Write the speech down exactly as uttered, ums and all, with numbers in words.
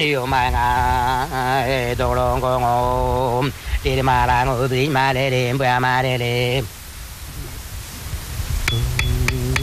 yêu mai ngà đồ long con ôm đi mà là ngồi đi mà để đêm bữa mà để đêm